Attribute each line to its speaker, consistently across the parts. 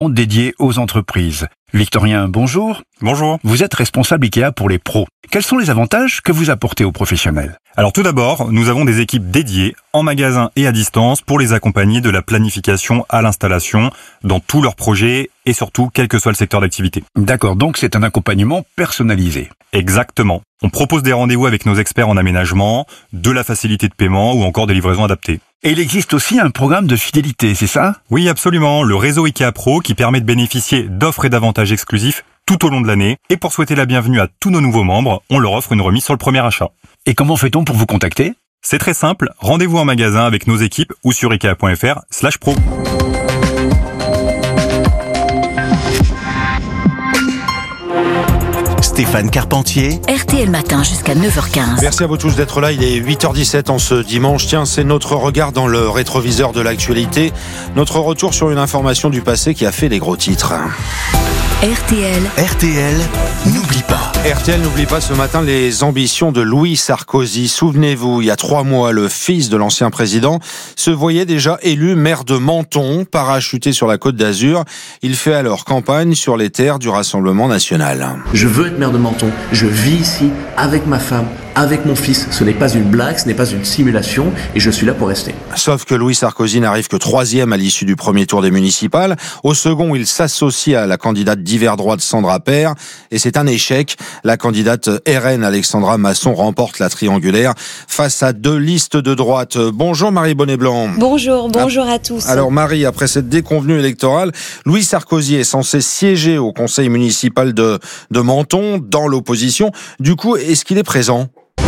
Speaker 1: dédié aux entreprises. Victorien, bonjour.
Speaker 2: Bonjour.
Speaker 1: Vous êtes responsable IKEA pour les pros. Quels sont les avantages que vous apportez aux professionnels ?
Speaker 2: Alors tout d'abord, nous avons des équipes dédiées en magasin et à distance pour les accompagner de la planification à l'installation dans tous leurs projets et surtout quel que soit le secteur d'activité.
Speaker 1: D'accord, donc c'est un accompagnement personnalisé.
Speaker 2: Exactement. On propose des rendez-vous avec nos experts en aménagement, de la facilité de paiement ou encore des livraisons adaptées.
Speaker 1: Et il existe aussi un programme de fidélité, c'est ça ?
Speaker 2: Oui, absolument. Le réseau IKEA Pro qui permet de bénéficier d'offres et d'avantages exclusifs tout au long de l'année. Et pour souhaiter la bienvenue à tous nos nouveaux membres, on leur offre une remise sur le premier achat.
Speaker 1: Et comment fait-on pour vous contacter ?
Speaker 2: C'est très simple. Rendez-vous en magasin avec nos équipes ou sur ikea.fr/pro.
Speaker 3: Stéphane Carpentier,
Speaker 4: RTL Matin jusqu'à 9h15.
Speaker 5: Merci à vous tous d'être là, il est 8h17 en ce dimanche. Tiens, c'est notre regard dans le rétroviseur de l'actualité. Notre retour sur une information du passé qui a fait les gros titres.
Speaker 4: RTL,
Speaker 3: n'oublie pas.
Speaker 5: RTL n'oublie pas ce matin les ambitions de Louis Sarkozy. Souvenez-vous, il y a 3 mois, le fils de l'ancien président se voyait déjà élu maire de Menton, parachuté sur la Côte d'Azur. Il fait alors campagne sur les terres du Rassemblement national.
Speaker 6: Je veux être maire de Menton. Je vis ici avec ma femme, avec mon fils. Ce n'est pas une blague, ce n'est pas une simulation et je suis là pour rester.
Speaker 5: Sauf que Louis Sarkozy n'arrive que 3e à l'issue du premier tour des municipales. Au second, il s'associe à la candidate d'hiver droite Sandra Paire et c'est un échec. La candidate RN Alexandra Masson remporte la triangulaire face à 2 listes de droite. Bonjour Marie Bonnet-Blanc.
Speaker 7: Bonjour à tous.
Speaker 5: Alors Marie, après cette déconvenue électorale, Louis Sarkozy est censé siéger au conseil municipal de Menton, dans l'opposition. Du coup, est-ce qu'il est présent ?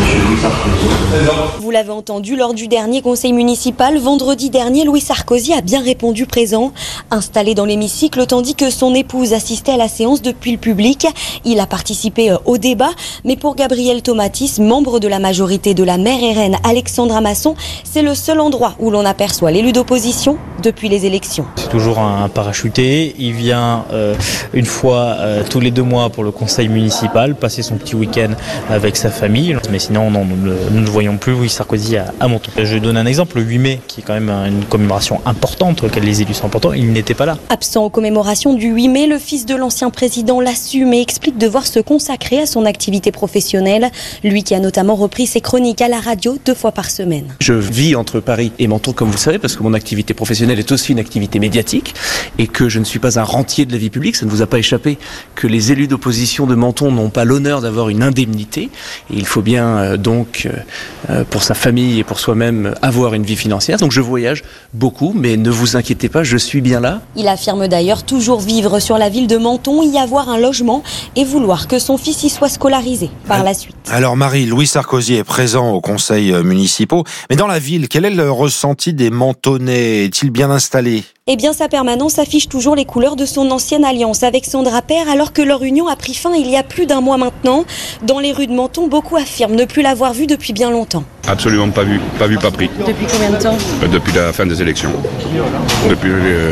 Speaker 7: Vous l'avez entendu lors du dernier conseil municipal, vendredi dernier, Louis Sarkozy a bien répondu présent. Installé dans l'hémicycle, tandis que son épouse assistait à la séance depuis le public. Il a participé au débat, mais pour Gabriel Tomatis, membre de la majorité de la maire RN Alexandra Masson, c'est le seul endroit où l'on aperçoit l'élu d'opposition depuis les élections.
Speaker 8: C'est toujours un parachuté, il vient une fois tous les 2 mois pour le conseil municipal, passer son petit week-end avec sa famille, mais sinon non, nous ne voyons plus Louis Sarkozy à Menton. Je donne un exemple, le 8 mai, qui est quand même une commémoration importante, auquel les élus sont importants, il n'était pas là.
Speaker 7: Absent aux commémorations du 8 mai, le fils de l'ancien président l'assume et explique devoir se consacrer à son activité professionnelle, lui qui a notamment repris ses chroniques à la radio 2 fois par semaine.
Speaker 6: Je vis entre Paris et Menton, comme vous le savez, parce que mon activité professionnelle est aussi une activité médiatique et que je ne suis pas un rentier de la vie publique. Ça ne vous a pas échappé que les élus d'opposition de Menton n'ont pas l'honneur d'avoir une indemnité. Et il faut bien donc, pour sa famille et pour soi-même, avoir une vie financière. Donc je voyage beaucoup, mais ne vous inquiétez pas, je suis bien là.
Speaker 7: Il affirme d'ailleurs toujours vivre sur la ville de Menton, y avoir un logement et vouloir que son fils y soit scolarisé par la suite.
Speaker 5: Alors Marie, Louis Sarkozy est présent au conseil municipaux, mais dans la ville, quel est le ressenti des Mentonnais ? Est-il bien installé ?
Speaker 7: Eh bien, sa permanence affiche toujours les couleurs de son ancienne alliance avec Sandra Paire, alors que leur union a pris fin il y a plus d'1 mois maintenant. Dans les rues de Menton, beaucoup affirment ne plus l'avoir vu depuis bien longtemps.
Speaker 9: Absolument pas vu, pas pris.
Speaker 7: Depuis combien de temps ?
Speaker 9: Depuis la fin des élections. Depuis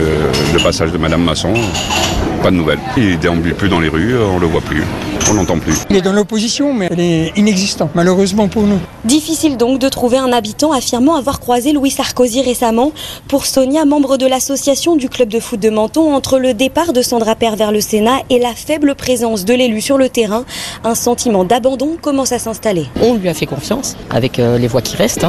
Speaker 9: le passage de Madame Masson, pas de nouvelles. Il ne déambule plus dans les rues, on le voit plus, on l'entend plus.
Speaker 10: Il est dans l'opposition, mais elle est inexistante, malheureusement pour nous.
Speaker 7: Difficile donc de trouver un habitant affirmant avoir croisé Louis Sarkozy récemment. Pour Sonia, membre de l'association du club de foot de Menton, entre le départ de Sandra Paire vers le Sénat et la faible présence de l'élu sur le terrain, un sentiment d'abandon commence à s'installer.
Speaker 11: On lui a fait confiance avec les voix qui restent.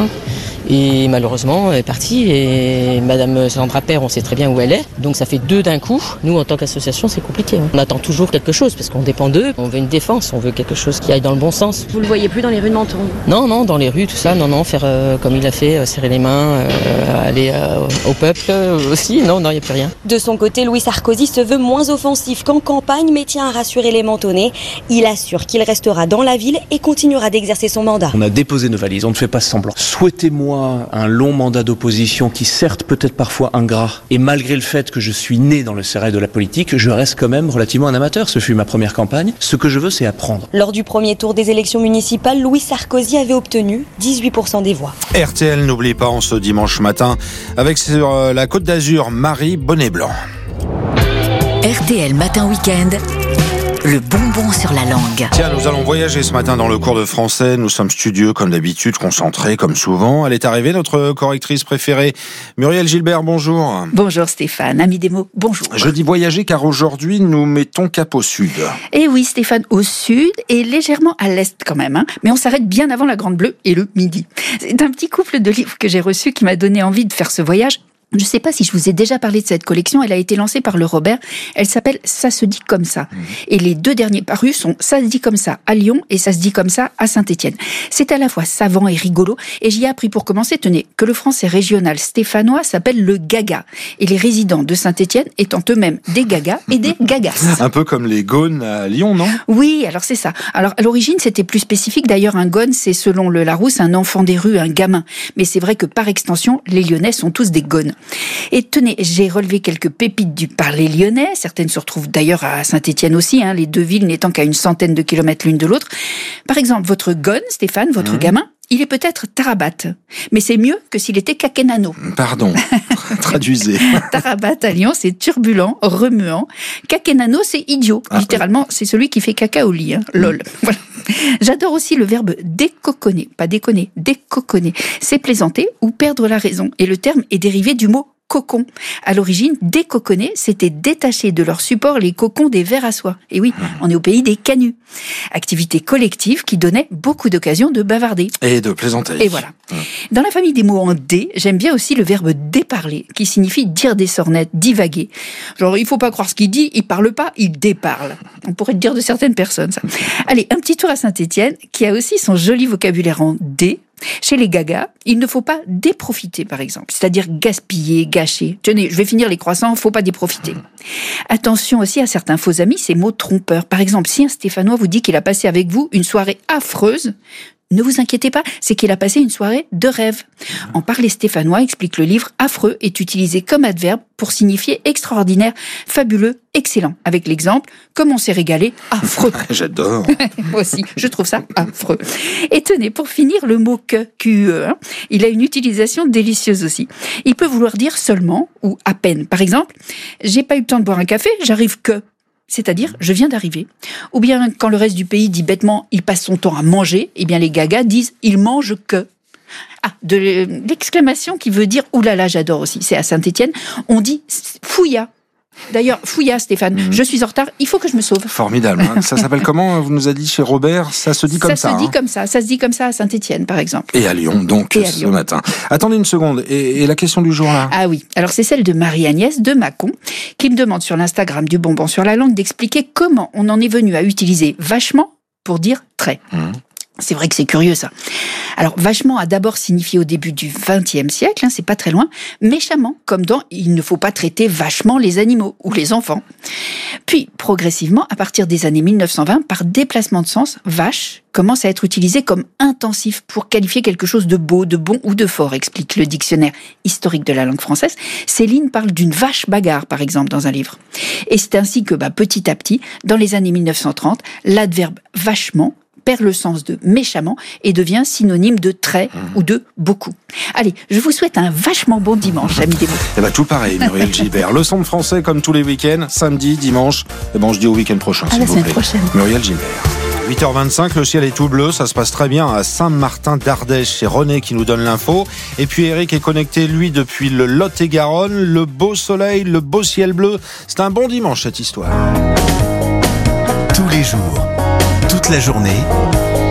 Speaker 11: Et malheureusement, elle est partie. Et Madame Sandra Paire, on sait très bien où elle est. Donc ça fait 2 d'un coup. Nous, en tant qu'association, c'est compliqué. On attend toujours quelque chose parce qu'on dépend d'eux. On veut une défense, on veut quelque chose qui aille dans le bon sens.
Speaker 7: Vous le voyez plus dans les rues de Menton ?
Speaker 11: Non, dans les rues, tout ça. Non, faire comme il a fait, serrer les mains, aller au peuple aussi. Non, il n'y a plus rien.
Speaker 7: De son côté, Louis Sarkozy se veut moins offensif qu'en campagne, mais tient à rassurer les Mentonnais. Il assure qu'il restera dans la ville et continuera d'exercer son mandat.
Speaker 6: On a déposé nos valises, on ne fait pas semblant. Souhaitez-moi un long mandat d'opposition qui certes peut être parfois ingrat, et malgré le fait que je suis né dans le sérail de la politique, je reste quand même relativement un amateur. Ce fut ma première campagne. Ce que je veux, c'est apprendre.
Speaker 7: Lors du premier tour des élections municipales, Louis Sarkozy avait obtenu 18% des voix.
Speaker 5: RTL n'oublie pas en ce dimanche matin, avec sur la Côte d'Azur, Marie Bonnet-Blanc.
Speaker 4: RTL Matin Week-end. Le bonbon sur la langue.
Speaker 5: Tiens, nous allons voyager ce matin dans le cours de français. Nous sommes studieux comme d'habitude, concentrés comme souvent. Elle est arrivée, notre correctrice préférée, Muriel Gilbert, bonjour.
Speaker 12: Bonjour Stéphane, ami des mots, bonjour.
Speaker 5: Je dis voyager car aujourd'hui nous mettons cap au sud.
Speaker 12: Eh oui Stéphane, au sud et légèrement à l'est quand même, hein. Mais on s'arrête bien avant la Grande Bleue et le Midi. C'est un petit couple de livres que j'ai reçus qui m'a donné envie de faire ce voyage. Je ne sais pas si je vous ai déjà parlé de cette collection, elle a été lancée par le Robert, elle s'appelle Ça se dit comme ça. Et les deux derniers parus sont Ça se dit comme ça à Lyon et Ça se dit comme ça à Saint-Étienne. C'est à la fois savant et rigolo, et j'y ai appris pour commencer, tenez, que le français régional stéphanois s'appelle le gaga, et les résidents de Saint-Étienne étant eux-mêmes des gagas et des gagas.
Speaker 5: Un peu comme les gones à Lyon, non ?
Speaker 12: Oui, alors c'est ça. Alors à l'origine c'était plus spécifique, d'ailleurs un gone c'est selon le Larousse un enfant des rues, un gamin. Mais c'est vrai que par extension, les Lyonnais sont tous des gones. Et tenez, j'ai relevé quelques pépites du parler lyonnais, certaines se retrouvent d'ailleurs à Saint-Étienne aussi, hein, les deux villes n'étant qu'à une centaine de kilomètres l'une de l'autre. Par exemple, votre gone, Stéphane, votre gamin, il est peut-être Tarabat, mais c'est mieux que s'il était Kakenano.
Speaker 5: Pardon, traduisez.
Speaker 12: Tarabat à Lyon, c'est turbulent, remuant. Kakenano, c'est idiot. Littéralement, c'est celui qui fait caca au lit. Hein. Lol. Voilà. J'adore aussi le verbe décoconner, pas déconner, décoconner. C'est plaisanter ou perdre la raison. Et le terme est dérivé du mot cocon. À l'origine, décoconner, c'était détacher de leur support les cocons des vers à soie. Et oui, on est au pays des canuts. Activité collective qui donnait beaucoup d'occasions de bavarder.
Speaker 5: Et de plaisanter.
Speaker 12: Et voilà. Dans la famille des mots en dé, j'aime bien aussi le verbe déparler, qui signifie dire des sornettes, divaguer. Genre, il faut pas croire ce qu'il dit, il parle pas, il déparle. On pourrait dire de certaines personnes, ça. Allez, un petit tour à Saint-Étienne, qui a aussi son joli vocabulaire en dé. Chez les gagas, il ne faut pas déprofiter, par exemple, c'est-à-dire gaspiller, gâcher. Tenez, je vais finir les croissants, faut pas déprofiter. Attention aussi à certains faux amis, ces mots trompeurs. Par exemple, si un Stéphanois vous dit qu'il a passé avec vous une soirée affreuse, ne vous inquiétez pas, c'est qu'il a passé une soirée de rêve. En parler stéphanois, explique le livre, affreux est utilisé comme adverbe pour signifier extraordinaire, fabuleux, excellent. Avec l'exemple, comme on s'est régalé, affreux.
Speaker 5: J'adore.
Speaker 12: Moi aussi, je trouve ça affreux. Et tenez, pour finir, le mot que, QE, hein, il a une utilisation délicieuse aussi. Il peut vouloir dire seulement ou à peine. Par exemple, j'ai pas eu le temps de boire un café, j'arrive que. C'est-à-dire, je viens d'arriver. Ou bien, quand le reste du pays dit bêtement, il passe son temps à manger, eh bien les gagas disent, il mange que. Ah, de l'exclamation qui veut dire, oulala, j'adore aussi. C'est à Saint-Étienne, on dit fouilla. D'ailleurs, fouilla, Stéphane, je suis en retard, il faut que je me sauve.
Speaker 5: Formidable. Hein. Ça s'appelle comment ? Vous nous a dit chez Robert, ça se dit comme ça.
Speaker 12: Ça se dit comme ça. Ça se dit comme ça à Saint-Étienne, par exemple.
Speaker 5: Et à Lyon, donc, ce matin. Attendez une seconde. Et la question du jour, là ?
Speaker 12: Ah oui. Alors, c'est celle de Marie-Agnès de Mâcon, qui me demande sur l'Instagram du bonbon sur la langue d'expliquer comment on en est venu à utiliser vachement pour dire très. C'est vrai que c'est curieux, ça. Alors, vachement a d'abord signifié au début du XXe siècle, hein, c'est pas très loin, méchamment, comme dans « il ne faut pas traiter vachement les animaux » ou les enfants. Puis, progressivement, à partir des années 1920, par déplacement de sens, vache commence à être utilisé comme intensif pour qualifier quelque chose de beau, de bon ou de fort, explique le dictionnaire historique de la langue française. Céline parle d'une vache bagarre, par exemple, dans un livre. Et c'est ainsi que, petit à petit, dans les années 1930, l'adverbe vachement perd le sens de méchamment et devient synonyme de très ou de beaucoup. Allez, je vous souhaite un vachement bon dimanche, amis des mots.
Speaker 5: Eh ben, tout pareil, Muriel Gilbert. Leçon de français comme tous les week-ends, samedi, dimanche. Eh ben, on se dit au week-end prochain,
Speaker 12: à la semaine prochaine.
Speaker 5: Muriel Gilbert. 8h25, le ciel est tout bleu, ça se passe très bien à Saint-Martin-d'Ardèche. C'est René qui nous donne l'info. Et puis Eric est connecté, lui, depuis le Lot-et-Garonne. Le beau soleil, le beau ciel bleu. C'est un bon dimanche, cette histoire.
Speaker 3: Tous les jours, toute la journée,